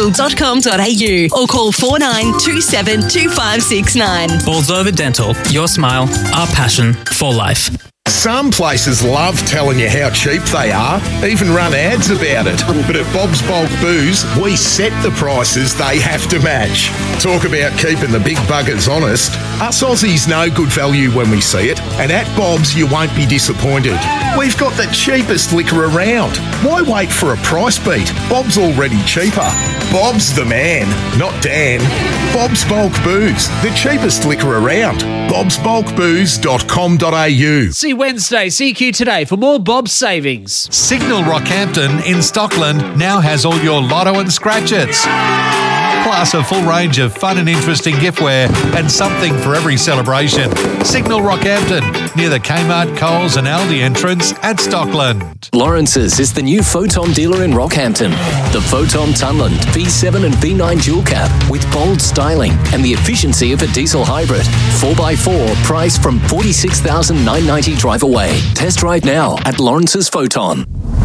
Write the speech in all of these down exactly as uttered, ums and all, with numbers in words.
dental dot com dot a u or call four nine two seven two five six nine. Bolsover Dental. Your smile, our passion for life. Some places love telling you how cheap they are, even run ads about it. But at Bob's Bulk Booze, we set the prices they have to match. Talk about keeping the big buggers honest. Us Aussies know good value when we see it, and at Bob's you won't be disappointed. We've got the cheapest liquor around. Why wait for a price beat? Bob's already cheaper. Bob's the man, not Dan. Bob's Bulk Booze, the cheapest liquor around. bobs bulk booze dot com dot a u. See Wednesday, C Q Today for more Bob's savings. Signal Rockhampton in Stockland now has all your lotto and scratch-its. Plus a full range of fun and interesting giftware and something for every celebration. Signal Rockhampton, near the Kmart, Coles and Aldi entrance at Stockland. Lawrence's is the new Photon dealer in Rockhampton. The Photon Tunland V seven and V nine dual cab with bold styling and the efficiency of a diesel hybrid. four by four, price from forty-six thousand nine hundred ninety drive away. Test drive now at Lawrence's Photon.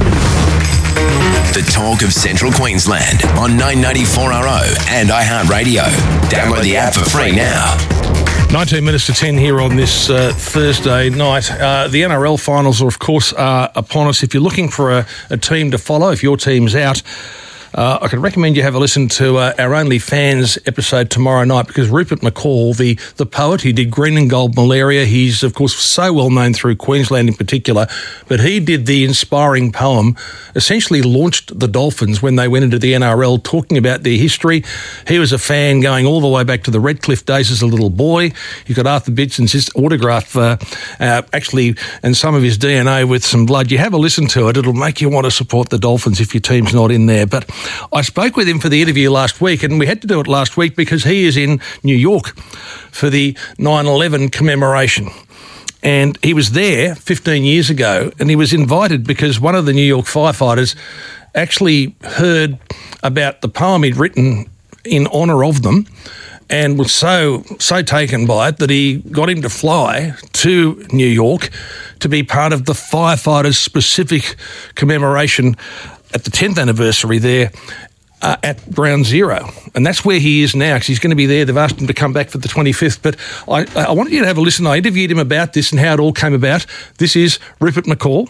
The talk of Central Queensland on nine ninety-four R O and iHeartRadio. Download the app for free now. nineteen minutes to ten here on this uh, Thursday night. Uh, the N R L finals, are, of course, are upon us. If you're looking for a, a team to follow, if your team's out, Uh, I could recommend you have a listen to uh, our Only Fans episode tomorrow night, because Rupert McCall, the, the poet, he did Green and Gold Malaria. He's, of course, so well known through Queensland in particular, but he did the inspiring poem, essentially launched the Dolphins when they went into the N R L, talking about their history. He was a fan going all the way back to the Redcliffe days as a little boy. He got Arthur Bitson's autograph, uh, uh, actually, and some of his D N A with some blood. You have a listen to it. It'll make you want to support the Dolphins if your team's not in there. But I spoke with him for the interview last week, and we had to do it last week because he is in New York for the nine eleven commemoration. And he was there fifteen years ago, and he was invited because one of the New York firefighters actually heard about the poem he'd written in honour of them and was so so taken by it that he got him to fly to New York to be part of the firefighters' specific commemoration at the tenth anniversary there uh, at Ground Zero. And that's where he is now, because he's going to be there. They've asked him to come back for the twenty-fifth. But I, I wanted you to have a listen. I interviewed him about this and how it all came about. This is Rupert McCall.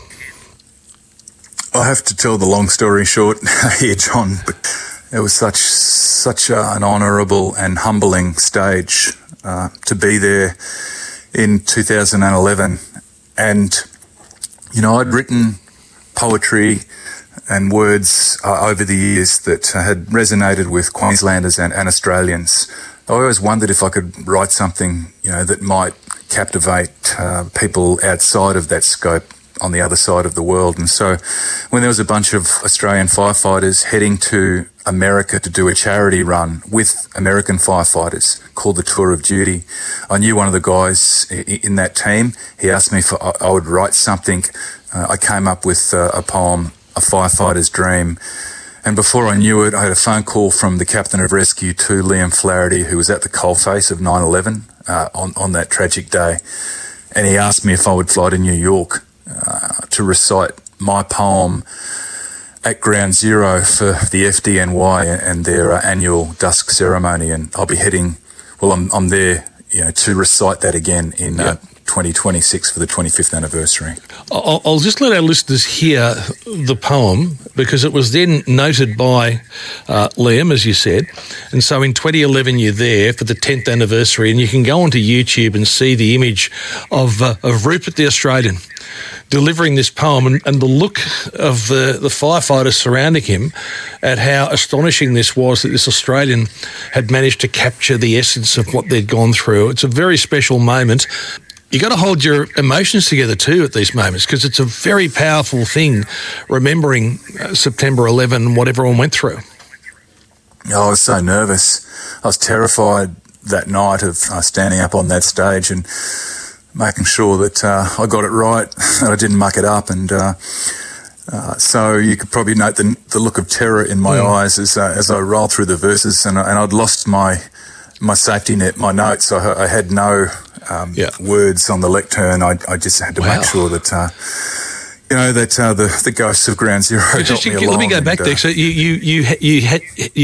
I have to tell the long story short here, John, but it was such such a, an honourable and humbling stage uh, to be there in two thousand eleven. And, you know, I'd written poetry and words uh, over the years that uh, had resonated with Queenslanders and, and Australians. I always wondered if I could write something, you know, that might captivate uh, people outside of that scope on the other side of the world. And so when there was a bunch of Australian firefighters heading to America to do a charity run with American firefighters called the Tour of Duty, I knew one of the guys in that team. He asked me if I would write something. Uh, I came up with uh, a poem, A Firefighter's Dream. And before I knew it, I had a phone call from the captain of rescue to Liam Flaherty, who was at the coalface of nine eleven uh, on, on that tragic day. And he asked me if I would fly to New York uh, to recite my poem at Ground Zero for the F D N Y and their uh, annual dusk ceremony. And I'll be heading, well, I'm, I'm there, you know, to recite that again in uh, twenty twenty-six for the twenty-fifth anniversary. I'll, I'll just let our listeners hear the poem, because it was then noted by uh, Liam, as you said. And so in twenty eleven, you're there for the tenth anniversary, and you can go onto YouTube and see the image of, uh, of Rupert the Australian delivering this poem, and, and the look of the, the firefighters surrounding him at how astonishing this was, that this Australian had managed to capture the essence of what they'd gone through. It's a very special moment. You got to hold your emotions together too at these moments, because it's a very powerful thing, remembering uh, September eleventh and what everyone went through. Oh, I was so nervous. I was terrified that night of uh, standing up on that stage and making sure that uh, I got it right, that I didn't muck it up. And uh, uh, so you could probably note the, the look of terror in my mm. eyes as uh, as I rolled through the verses, and, and I'd lost my my safety net, my notes. I, I had no um, yeah. words on the lectern. I, I just had to wow. make sure that, uh, you know, that uh, the, the ghosts of Ground Zero got just, me let along. me go back and, there. So you you you you had. You